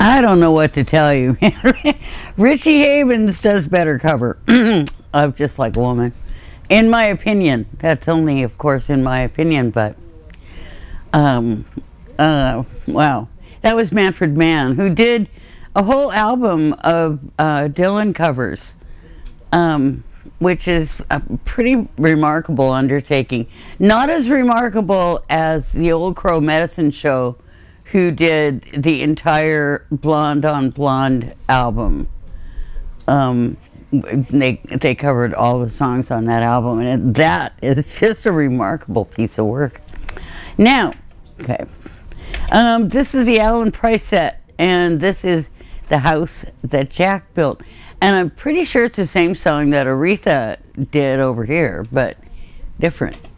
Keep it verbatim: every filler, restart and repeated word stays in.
I don't know what to tell you. Richie Havens does better cover of Just Like a Woman. In my opinion. That's only, of course, in my opinion, but um, uh, wow. That was Manfred Mann, who did a whole album of uh, Dylan covers, um, which is a pretty remarkable undertaking. Not as remarkable as the Old Crow Medicine Show, who did the entire Blonde on Blonde album. Um, they they covered all the songs on that album, and that is just a remarkable piece of work. Now, okay, um, this is the Alan Price set, and this is The House That Jack Built. And I'm pretty sure it's the same song that Aretha did over here, but different.